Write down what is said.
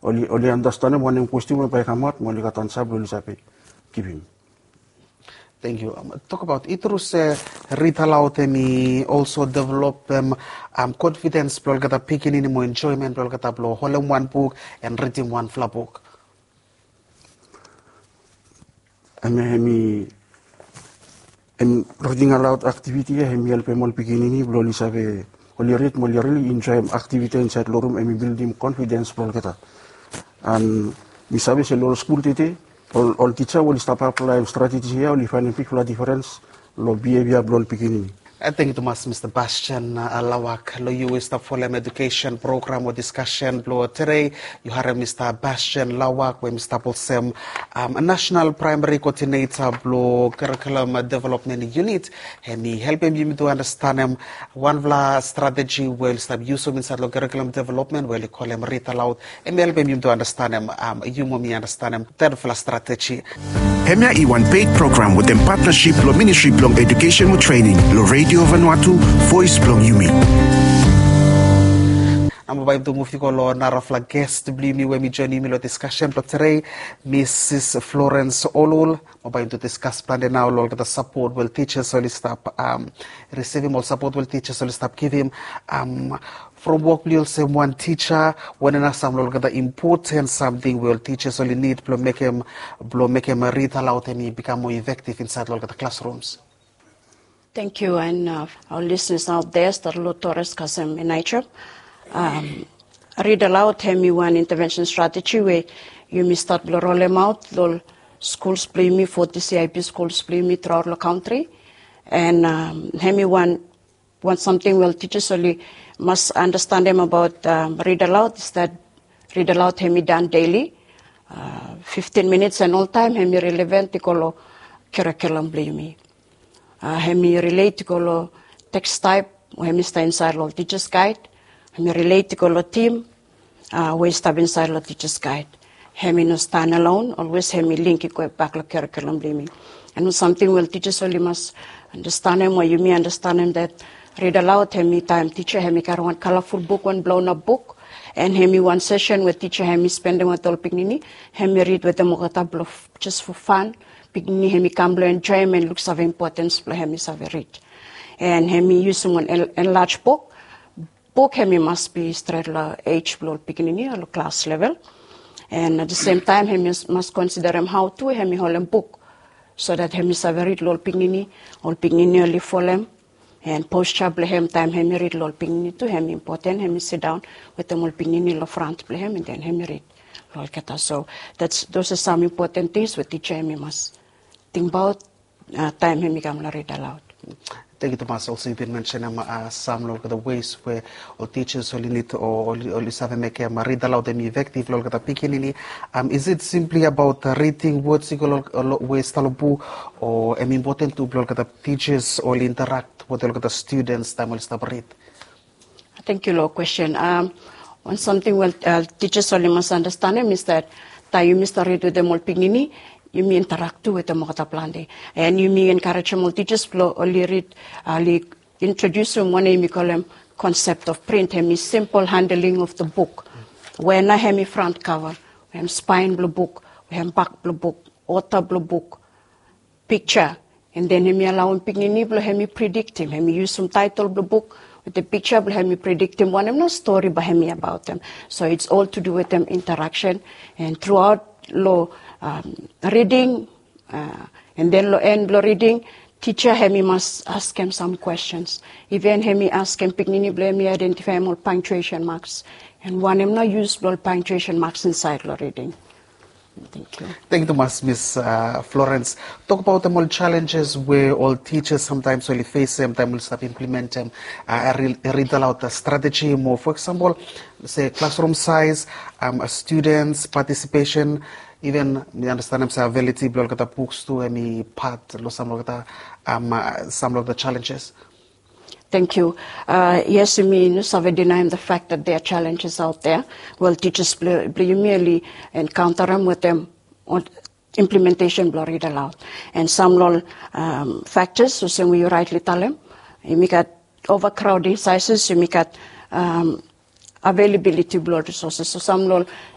oli understand mo nem question mo pa kamat mo likatan sab lo sape give him. Thank you. Talk about itrus ritalautemi also develop confidence blo kata picking in mo enjoyment blo kata blo holem one book and reading one fla book. Em reading aloud activity em help mo picking ini blo li sape oli really enjoy activity inside the room and build him confidence blo kata. And we sabe se lo school tete all teacher will start apply strategy here will find a difference lo behavior blo picking. I think it was Mr. Bastian Lawak, lo you is the Fulham education program or discussion blow today. You have Mr. Bastian Lawak, where Mr. Bolsem, a national primary coordinator blow curriculum development unit, and he helping you to understand him one vla strategy will start using inside the curriculum development where you call him read aloud, and helping you to understand him you me understand him third vla strategy. Hemia Iwan paid program with them partnership lo ministry blong education with training lo Radio Vanuatu voice blong Yumi. I'm about to move to go narafla guest blimi when we join me lo discussion but today Mrs. Florence Olul about to discuss plan now lo the support will teachers will stop receiving more support will teachers will stop give him from work will say one teacher when enough some lo the important something will teachers only need to make him read aloud and become more effective inside lo the classrooms. Thank you, and our listeners out there, Starlo Torres Kasem in nature. Read aloud, Hemi one intervention strategy where you may start to roll them out. Lol schools play me 40 CIP schools play me throughout the country, and Hemi one something well teachers only must understand them about read aloud is that read aloud Hemi done daily, 15 minutes and all time Hemi relevant to colo curriculum play me. Hemi relate to colo text type Hemi stay inside lo teachers guide. Hemi relate to colo team we stay inside lo teachers guide. Hemi no stand alone, always Hemi link it back lo curriculum play me. And something well teachers only must understand him or you may understand him that read aloud Hemi time teacher Hemi carry one colorful book, one blown up book, and Hemi one session with teacher Hemi spending with all pignini. Hemi read with them just for fun. Pignini Hemi come blow enjoyment looks of importance for Hemi save read. And Hemi use one enlarged book. Book Hemi must be straight la age blow pignini or class level. And at the same time Hemi must consider him how to Hemi hold him book. So that Hemi save read all pignini only follow him. And posture blehem time Hemi read lol pignini to Hemi important Hemi sit down with them all pignini lo front blehem and then Hemi read lol kata. So those are some important things with teacher Hemi must think about time Hemi come la read aloud. Thank you, Thomas. Also, you did mention some of the ways where all teachers only need to or have make read aloud them effective. Lol kata pikinini. Is it simply about reading words ways talobu or important to lol kata teachers or interact with lol kata students time will stop read? Thank you, Lord. Question. One something well teachers only must understand is that you must read with them all pikinini. You may interact with them plande, and you may encourage them all teachers only read, introduce them one name call them concept of print, hemi simple handling of the book. When I hemi front cover, we have spine blue book, we have back blue book, author blue book, picture, and then hemi allow him pignini blue hemi predict him, hemi use some title blue book with the picture blue hemi predict him one no story by hemi about them. So it's all to do with them interaction and throughout law. Reading and then end reading teacher Hemi must ask him some questions. Even Hemi ask him pignini blame identify more punctuation marks and one him not use all punctuation marks inside the reading. Thank you. Thank you, Thomas. Miss Florence. Talk about the more challenges where all teachers sometimes only face them, time will start implement them. Read aloud the strategy more. For example, say classroom size, students participation. Even we understand them say ability, blog kata books to any part, some of the challenges. Thank you. Yes, you mean you deny the fact that there are challenges out there. Well, teachers merely encounter them with them on implementation, read aloud, and some factors. So, when you rightly tell them, you make at overcrowding sizes, you make at availability of resources. So some